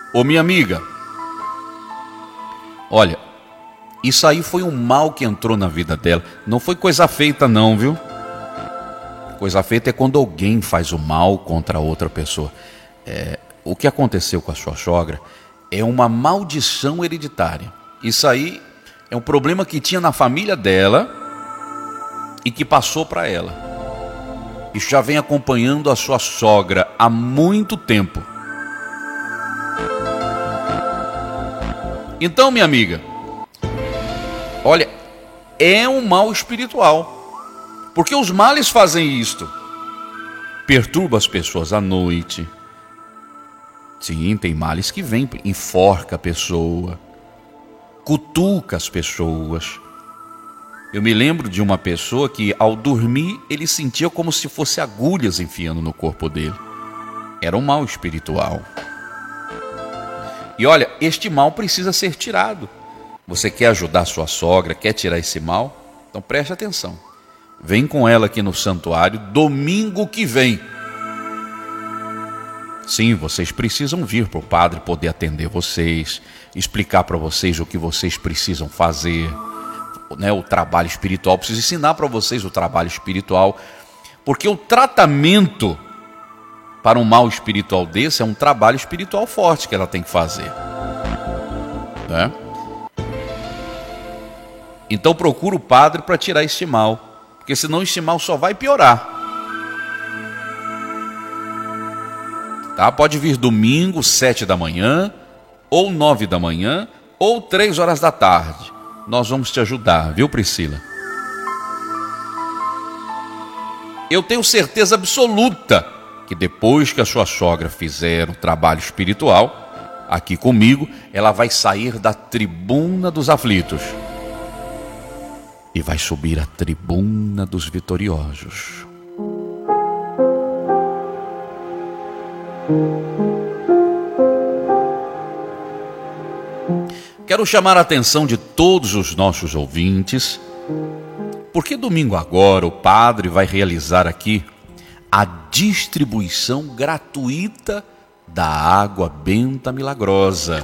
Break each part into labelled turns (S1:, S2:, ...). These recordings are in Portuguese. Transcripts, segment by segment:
S1: Ô minha amiga, olha, isso aí foi um mal que entrou na vida dela. Não foi coisa feita não, viu? Coisa feita é quando alguém faz o mal contra outra pessoa. O que aconteceu com a sua sogra é uma maldição hereditária. Isso aí é um problema que tinha na família dela e que passou para ela. Isso já vem acompanhando a sua sogra há muito tempo. Então, minha amiga, olha, é um mal espiritual. Porque os males fazem isto. Perturba as pessoas à noite. Sim, tem males que vêm, enforca a pessoa, cutuca as pessoas. Eu me lembro de uma pessoa que ao dormir ele sentia como se fosse agulhas enfiando no corpo dele. Era um mal espiritual. E olha, este mal precisa ser tirado. Você quer ajudar sua sogra, quer tirar esse mal? Então preste atenção. Vem com ela aqui no santuário domingo que vem. Sim, vocês precisam vir para o padre poder atender vocês, explicar para vocês o que vocês precisam fazer, né? O trabalho espiritual, preciso ensinar para vocês o trabalho espiritual, porque o tratamento para um mal espiritual desse é um trabalho espiritual forte que ela tem que fazer, né? Então procura o padre para tirar este mal, porque senão este mal só vai piorar. Tá? Pode vir domingo, 7 da manhã, ou 9 da manhã, ou 3 horas da tarde. Nós vamos te ajudar, viu, Priscila? Eu tenho certeza absoluta que depois que a sua sogra fizer um trabalho espiritual, aqui comigo, ela vai sair da tribuna dos aflitos e vai subir à tribuna dos vitoriosos. Quero chamar a atenção de todos os nossos ouvintes, porque domingo agora o padre vai realizar aqui a distribuição gratuita da água benta milagrosa.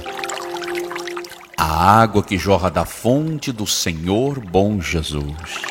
S1: A água que jorra da fonte do Senhor bom Jesus.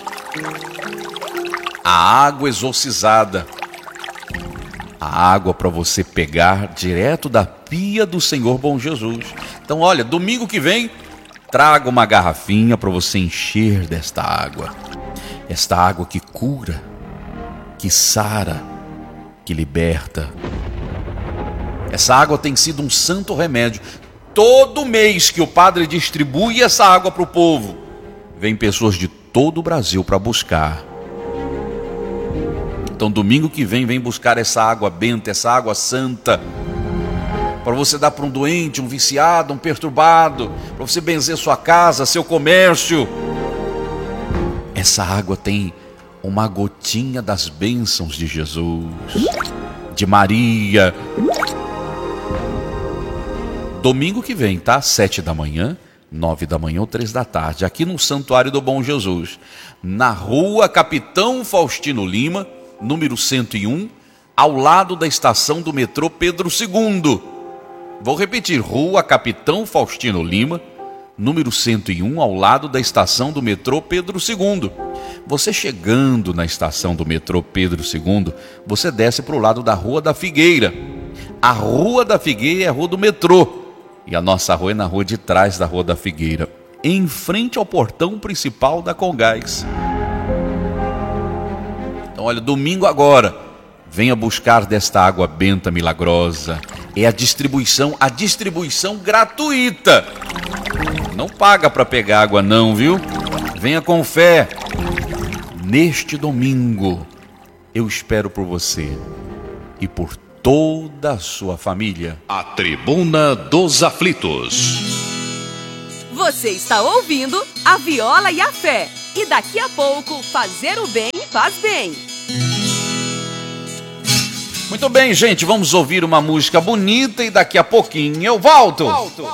S1: A água exorcizada. A água para você pegar direto da pia do Senhor bom Jesus. Então olha, domingo que vem, traga uma garrafinha para você encher desta água. Esta água que cura, que sara, que liberta. Essa água tem sido um santo remédio. Todo mês que o padre distribui essa água para o povo, vem pessoas de todo o Brasil para buscar. Então domingo que vem buscar essa água benta, essa água santa, para você dar para um doente, um viciado, um perturbado, para você benzer sua casa, seu comércio. Essa água tem uma gotinha das bênçãos de Jesus, de Maria. Domingo que vem, tá? 7 da manhã, 9 da manhã ou 3 da tarde, aqui no Santuário do Bom Jesus, na rua Capitão Faustino Lima, número 101, ao lado da estação do metrô Pedro II. Vou repetir, rua Capitão Faustino Lima, número 101, ao lado da estação do metrô Pedro II. Você chegando na estação do metrô Pedro II, você desce para o lado da Rua da Figueira. A Rua da Figueira é a rua do metrô, e a nossa rua é na rua de trás da Rua da Figueira, em frente ao portão principal da Congás. Então olha, domingo agora, venha buscar desta água benta milagrosa. É a distribuição gratuita. Não paga para pegar água não, viu? Venha com fé. Neste domingo, eu espero por você e por toda a sua família.
S2: A Tribuna dos Aflitos.
S3: Você está ouvindo a Viola e a Fé. E daqui a pouco, fazer o bem faz bem.
S1: Muito bem, gente, vamos ouvir uma música bonita e daqui a pouquinho eu volto.